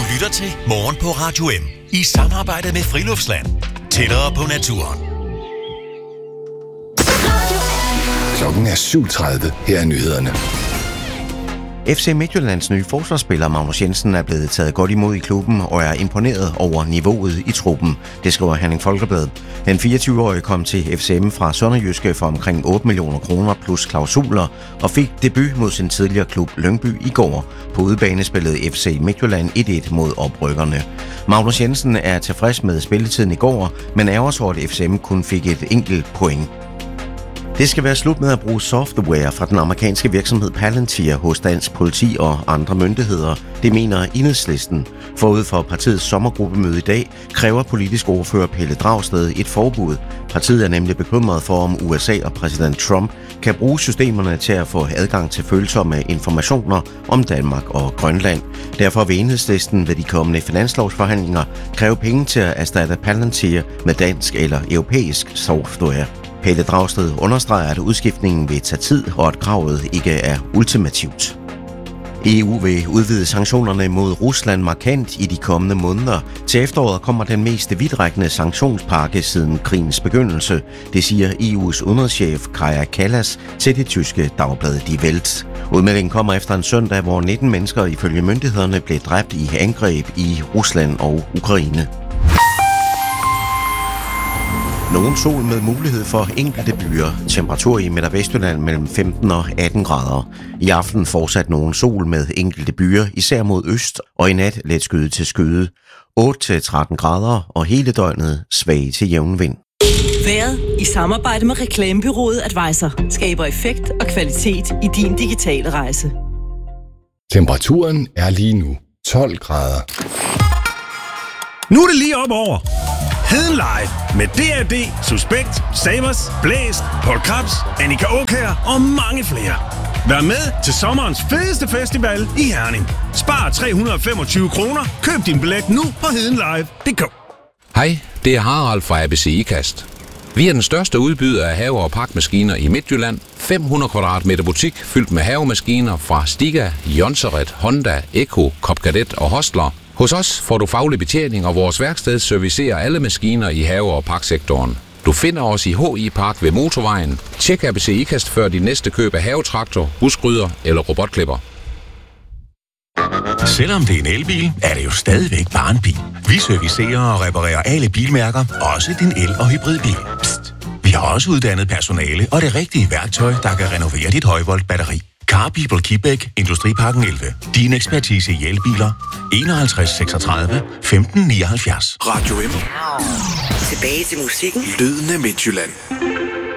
lytter til Morgen på Radio M i samarbejde med Friluftsland. Tættere på naturen. Klokken er 7:30. Her er nyhederne. FC Midtjyllands nye forsvarsspiller Magnus Jensen er blevet taget godt imod i klubben og er imponeret over niveauet i truppen. Det skriver Herning Folkeblad. Den 24-årige kom til FCM fra Sønderjyske for omkring 8 millioner kroner plus klausuler og fik debut mod sin tidligere klub Lyngby i går. På udebane spillede FC Midtjylland 1-1 mod oprykkerne. Magnus Jensen er tilfreds med spilletiden i går, men ærger så, at FCM kun fik et enkelt point. Det skal være slut med at bruge software fra den amerikanske virksomhed Palantir hos dansk politi og andre myndigheder. Det mener Enhedslisten. Forud for partiets sommergruppemøde i dag kræver politisk ordfører Pelle Dragsted et forbud. Partiet er nemlig bekymret for, om USA og præsident Trump kan bruge systemerne til at få adgang til følsomme informationer om Danmark og Grønland. Derfor vil Enhedslisten ved de kommende finanslovsforhandlinger kræve penge til at erstatte Palantir med dansk eller europæisk software. Pelle Dragsted understreger, at udskiftningen vil tage tid, og at kravet ikke er ultimativt. EU vil udvide sanktionerne mod Rusland markant i de kommende måneder. Til efteråret kommer den mest vidtrækkende sanktionspakke siden krigens begyndelse. Det siger EU's udenrigschef Kaja Kallas til det tyske dagblad Die Welt. Udmeldingen kommer efter en søndag, hvor 19 mennesker ifølge myndighederne blev dræbt i angreb i Rusland og Ukraine. Nogen sol med mulighed for enkelte byer. Temperatur i Midt- og Vestjylland mellem 15 og 18 grader. I aften fortsat nogen sol med enkelte byer, især mod øst, og i nat let skyde til skyde. 8-13 grader og hele døgnet svag til jævn vind. Vejret i samarbejde med reklamebureauet Advisor skaber effekt og kvalitet i din digitale rejse. Temperaturen er lige nu 12 grader. Nu er det lige op over. Heden Live med D.A.D., Suspekt, Savers, Blæst, Paul Krabs, Annika Aukjær og mange flere. Vær med til sommerens fedeste festival i Herning. Spar 325 kroner. Køb din billet nu på hedenlive.dk. Hej, det er Harald fra ABC IKAST. Vi er den største udbyder af have- og pakmaskiner i Midtjylland. 500 kvadratmeter butik fyldt med havemaskiner fra Stiga, Jonseret, Honda, Eko, Copcadet og Hostler. Hos os får du faglig betjening, og vores værksted servicerer alle maskiner i have- og paksektoren. Du finder os i HI Park ved Motorvejen. Tjek ABC IKAST før dit næste køb af havetraktor, buskrydder eller robotklipper. Selvom det er en elbil, er det jo stadigvæk bare en bil. Vi servicerer og reparerer alle bilmærker, også din el- og hybridbil. Psst. Vi har også uddannet personale og det rigtige værktøj, der kan renovere dit højvolt-batteri. Carpeople Kibæk, Industriparken 11. Din ekspertise i elbiler. 51 36 15 79. Radio M. Tilbage til musikken. Lyden af Midtjylland.